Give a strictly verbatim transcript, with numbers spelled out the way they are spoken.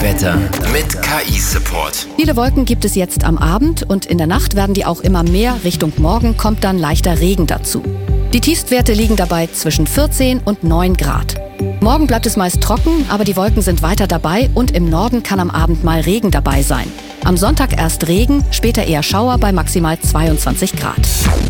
Wetter mit K I-Support. Viele Wolken gibt es jetzt am Abend und in der Nacht werden die auch immer mehr. Richtung Morgen kommt dann leichter Regen dazu. Die Tiefstwerte liegen dabei zwischen vierzehn und neun Grad. Morgen bleibt es meist trocken, aber die Wolken sind weiter dabei und im Norden kann am Abend mal Regen dabei sein. Am Sonntag erst Regen, später eher Schauer bei maximal zweiundzwanzig Grad.